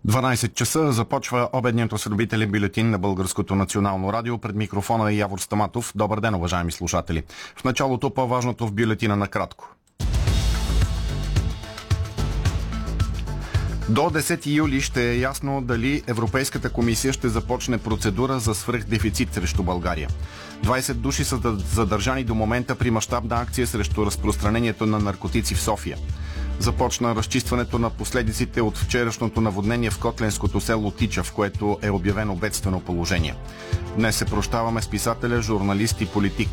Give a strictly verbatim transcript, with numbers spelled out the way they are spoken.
дванайсет часа започва обедният осведомителен бюлетин на Българското национално радио. Пред микрофона е Явор Стаматов. Добър ден, уважаеми слушатели. В началото по-важното в бюлетина накратко. До десети юли ще е ясно дали Европейската комисия ще започне процедура за свръхдефицит срещу България. двайсет души са задържани до момента при мащабна акция срещу разпространението на наркотици в София. Започна разчистването на последиците от вчерашното наводнение в котленското село Тича, в което е обявено бедствено положение. Днес се прощаваме с писателя, журналист и политик